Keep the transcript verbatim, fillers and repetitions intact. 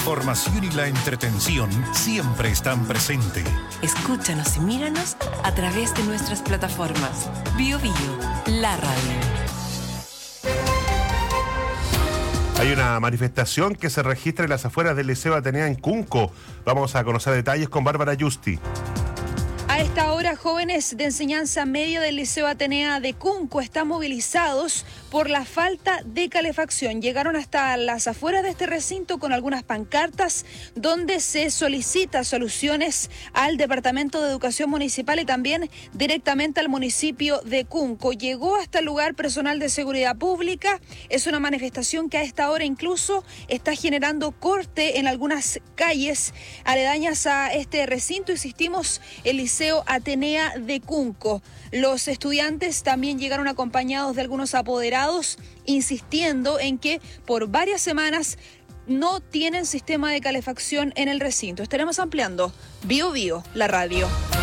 información y la entretención siempre están presentes. Escúchanos y míranos a través de nuestras plataformas. Bio Bio, la radio. Hay una manifestación que se registra en las afueras del Liceo Atenea en Cunco. Vamos a conocer detalles con Bárbara Yusti. A esta hora, jóvenes de enseñanza media del Liceo Atenea de Cunco están movilizados por la falta de calefacción. Llegaron hasta las afueras de este recinto con algunas pancartas donde se solicita soluciones al Departamento de Educación Municipal y también directamente al municipio de Cunco. Llegó hasta el lugar personal de seguridad pública. Es una manifestación que a esta hora incluso está generando corte en algunas calles aledañas a este recinto. Insistimos, el Liceo Atenea de Cunco. Los estudiantes también llegaron acompañados de algunos apoderados, insistiendo en que por varias semanas no tienen sistema de calefacción en el recinto. Estaremos ampliando. Bio Bio, la radio.